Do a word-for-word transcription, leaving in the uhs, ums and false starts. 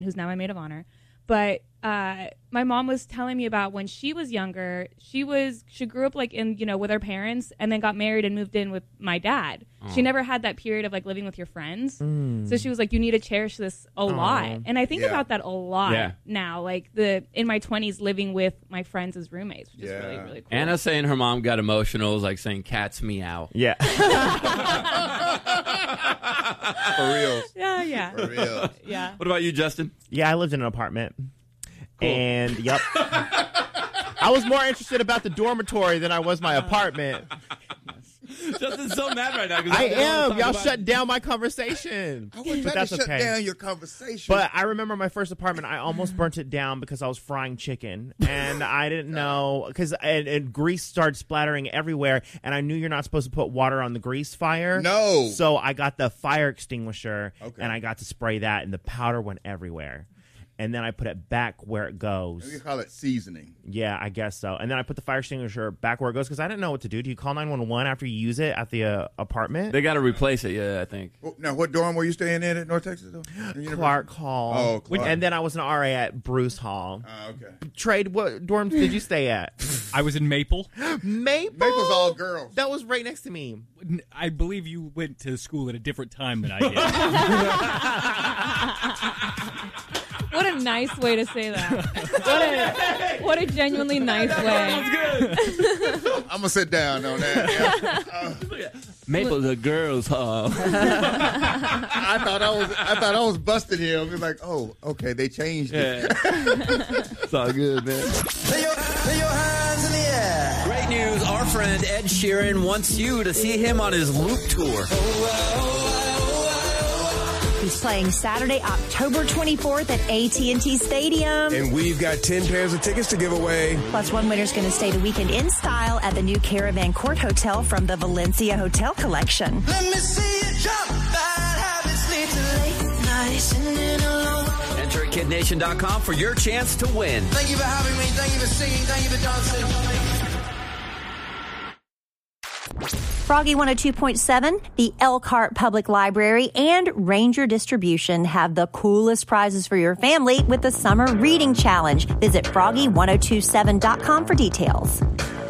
who's now my maid of honor. But uh, my mom was telling me about when she was younger. She was she grew up like in you know with her parents, and then got married and moved in with my dad. Oh. She never had that period of like living with your friends. Mm. So she was like, you need to cherish this a oh. lot. And I think yeah. about that a lot yeah. now. Like the in my twenties, living with my friends as roommates, which yeah. is really really cool. Anna saying her mom got emotional was like saying cats meow. Yeah. For real. Yeah, yeah. For real. Yeah. What about you, Justin? Yeah, I lived in an apartment. Cool. And, yep. I was more interested about the dormitory than I was my apartment. Justin's so mad right now. I am. Y'all shut down my conversation. I wasn't but trying that's to shut okay. down your conversation. But I remember my first apartment, I almost burnt it down because I was frying chicken. And I didn't know, because and, and grease started splattering everywhere. And I knew you're not supposed to put water on the grease fire. No. So I got the fire extinguisher, okay. and I got to spray that, and the powder went everywhere. And then I put it back where it goes. You call it seasoning. Yeah, I guess so. And then I put the fire extinguisher back where it goes because I didn't know what to do. Do you call nine one one after you use it at the uh, apartment? They got to replace it, yeah, I think. Well, now, what dorm were you staying in at North Texas, though? Clark Hall. Oh, Clark. And then I was an R A at Bruce Hall. Oh, uh, okay. Trade, what dorms did you stay at? I was in Maple. Maple? Maple's all girls. That was right next to me. I believe you went to school at a different time than I did. What a nice way to say that. What a what a genuinely nice way. I'm gonna sit down on that. Uh, Maple the girls' hall. I thought I was I thought I was busting him. He's like, oh, okay, they changed it. Yeah. It's all good, man. Lay your, lay your hands in the air. Great news. Our friend Ed Sheeran wants you to see him on his Loop tour. He's playing Saturday, October twenty-fourth at A T and T Stadium. And we've got ten pairs of tickets to give away. Plus, one winner's going to stay the weekend in style at the new Caravan Court Hotel from the Valencia Hotel Collection. Let me see you jump. Bad habits lead to late nights and then alone. Enter at kid nation dot com for your chance to win. Thank you for having me. Thank you for singing. Thank you for dancing. Froggy one oh two point seven, the Elkhart Public Library, and Ranger Distribution have the coolest prizes for your family with the Summer Reading Challenge. Visit froggy ten twenty-seven dot com for details.